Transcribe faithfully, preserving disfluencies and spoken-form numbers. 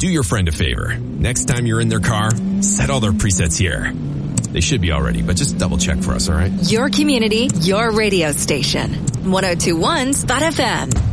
do your friend a favor. Next time you're in their car, set all their presets here. They should be already, but just double check for us, all right? Your community, your radio station. ten twenty-one Spot F M.